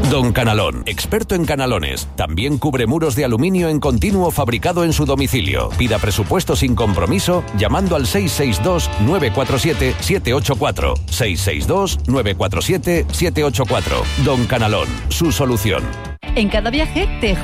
Don Canalón, experto en canalones. También cubre muros de aluminio en continuo fabricado en su domicilio. Pida presupuesto sin compromiso llamando al 662-947-784. 662-947-784. Don Canalón, su solución. En cada viaje te